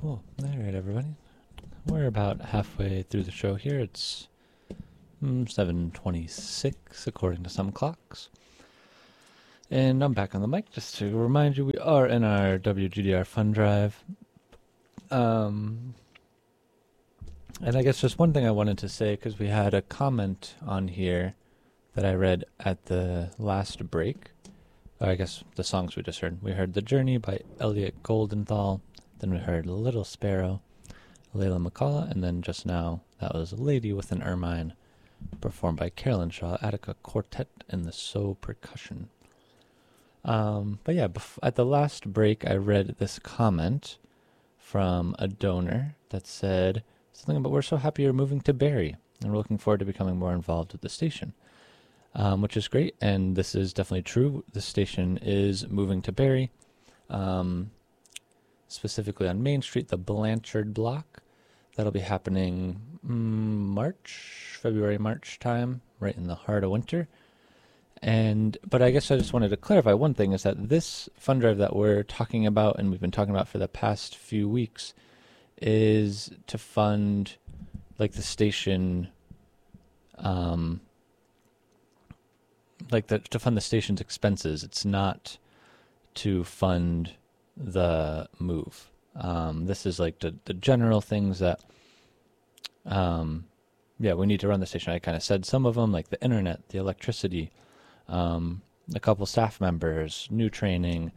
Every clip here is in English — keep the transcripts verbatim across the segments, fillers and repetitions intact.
Cool. All right, everybody. We're about halfway through the show here. It's mm, seven twenty-six according to some clocks. And I'm back on the mic just to remind you we are in our W G D R fund drive. Um, and I guess just one thing I wanted to say, because we had a comment on here that I read at the last break. Or I guess the songs we just heard. We heard The Journey by Elliot Goldenthal. Then we heard Little Sparrow, Layla McCullough. And then just now, that was Lady with an Ermine, performed by Carolyn Shaw, Attica Quartet, and the So Percussion. Um, but yeah, bef- at the last break, I read this comment from a donor that said something about, "We're so happy you're moving to Barrie, and we're looking forward to becoming more involved with the station," um, which is great, and this is definitely true. The station is moving to Barrie, um, specifically on Main Street, the Blanchard block. That'll be happening mm, March, February, March time, right in the heart of winter. And but I guess I just wanted to clarify one thing, is that this fund drive that we're talking about and we've been talking about for the past few weeks is to fund like the station, um, like the, to fund the station's expenses. It's not to fund the move. Um, this is like the, the general things that, um, yeah, we need to run the station. I kind of said some of them, like the internet, the electricity, Um, a couple staff members, new training,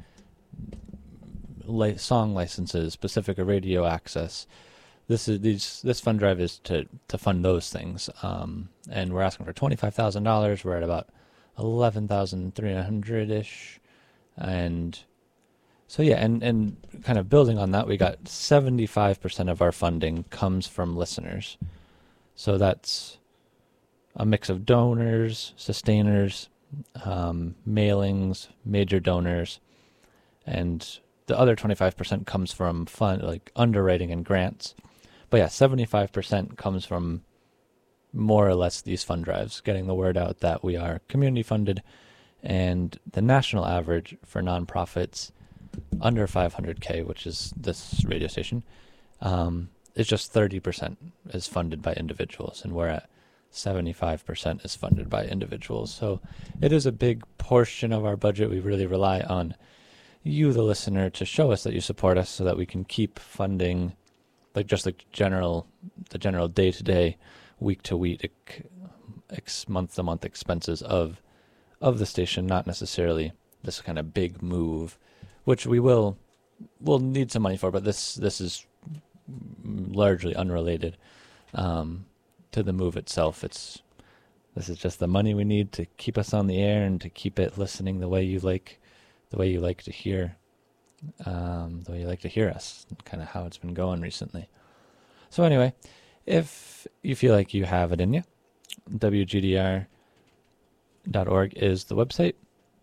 li- song licenses, specific radio access. This is these. This fund drive is to to fund those things. Um, and we're asking for twenty five thousand dollars. We're at about eleven thousand three hundred ish, and so yeah, and and kind of building on that, we got seventy five percent of our funding comes from listeners. So that's a mix of donors, sustainers, um, mailings, major donors, and the other twenty-five percent comes from fund like underwriting and grants. But yeah, seventy-five percent comes from more or less these fund drives, getting the word out that we are community funded, and the national average for nonprofits under five hundred K, which is this radio station, um, is just thirty percent is funded by individuals, and we're at seventy-five percent is funded by individuals. So it is a big portion of our budget. We really rely on you, the listener, to show us that you support us so that we can keep funding like just like general, the general day-to-day, week-to-week, ex, month-to-month expenses of of the station, not necessarily this kind of big move, which we will will need some money for, but this this is largely unrelated um, to the move itself. It's this is just the money we need to keep us on the air and to keep it listening the way you like, the way you like to hear, um, the way you like to hear us. Kind of how it's been going recently. So anyway, if you feel like you have it in you, W G D R dot org is the website,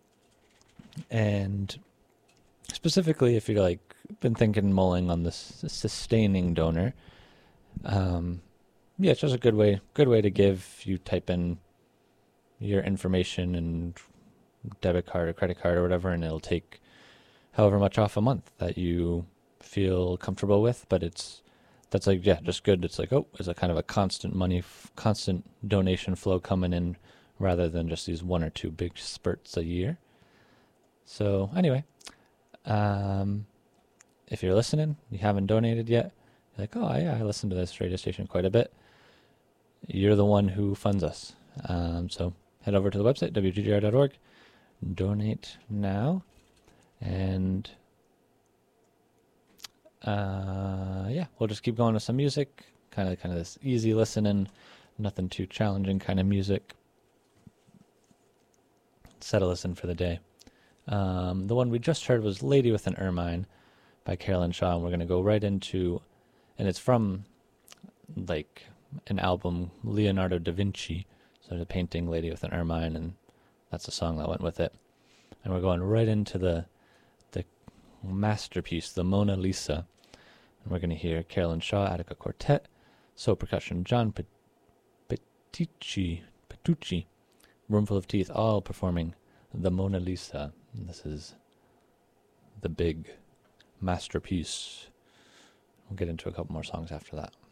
and specifically if you're like been thinking mulling on this sustaining donor, um, yeah, it's just a good way, good way to give. You type in your information and debit card or credit card or whatever, and it'll take however much off a month that you feel comfortable with. But it's that's like yeah, just good. It's like oh, it's a kind of a constant money, f- constant donation flow coming in, rather than just these one or two big spurts a year. So anyway, um, if you're listening, you haven't donated yet, you're like, oh yeah, I listen to this radio station quite a bit. You're the one who funds us. Um, so head over to the website, W G D R dot org, donate now, and uh, yeah, we'll just keep going with some music, kind of kind of this easy listening, nothing too challenging kind of music. Settle us in for the day. Um, the one we just heard was Lady with an Ermine by Carolyn Shaw, and we're going to go right into, and it's from like an album, Leonardo da Vinci, so the painting Lady with an Ermine, and that's the song that went with it. And we're going right into the the masterpiece, the Mona Lisa, and we're going to hear Carolyn Shaw, Attica Quartet, So Percussion, John Petrucci, Petrucci, Roomful of Teeth, all performing the Mona Lisa. And this is the big masterpiece. we'll get into a couple more songs after that.